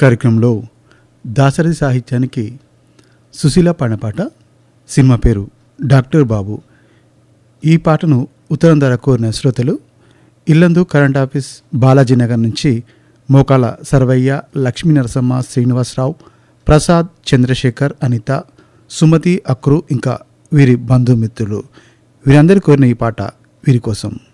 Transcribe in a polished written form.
కార్యక్రమంలో దాసరి సాహిత్యానికి సుశీల పాడిన పాట. సినిమా పేరు డాక్టర్ బాబు. ఈ పాటను ఉత్తరం ద్వారా కోరిన శ్రోతలు ఇల్లందు కరెంట్ ఆఫీస్ బాలాజీనగర్ నుంచి మోకాల సర్వయ్య, లక్ష్మీ నరసమ్మ, శ్రీనివాసరావు, ప్రసాద్, చంద్రశేఖర్, అనిత, సుమతి, అక్రు ఇంకా వీరి బంధుమిత్రులు. వీరందరూ కోరిన ఈ పాట వీరి కోసం.